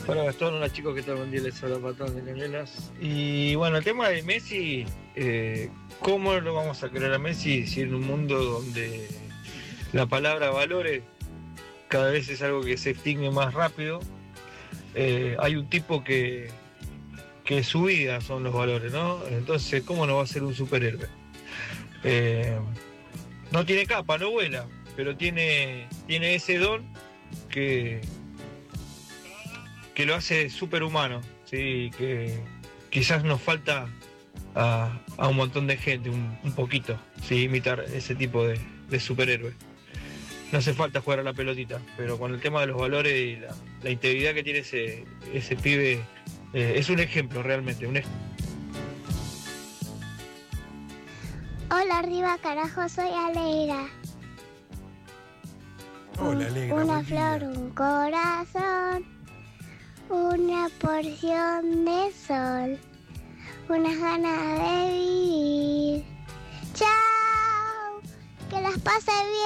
Hola Gastón, hola chicos, ¿qué tal? Buen día, les habla Patón de Canelas. Y bueno, el tema de Messi, ¿cómo lo vamos a querer a Messi si en un mundo donde la palabra valores cada vez es algo que se extingue más rápido? Hay un tipo que su vida son los valores, ¿no? Entonces, ¿cómo no va a ser un superhéroe? Eh, no tiene capa, no vuela, pero tiene ese don que que lo hace superhumano, ¿sí? Que quizás nos falta a un montón de gente, un poquito, ¿sí? Imitar ese tipo de superhéroe. No hace falta jugar a la pelotita, pero con el tema de los valores y la integridad que tiene ese pibe, es un ejemplo realmente. Hola, arriba, carajo, soy Alegra. Hola, Alegra, Una buen día. flor, un corazón, una porción de sol, unas ganas de vivir. Chao, que las pase bien.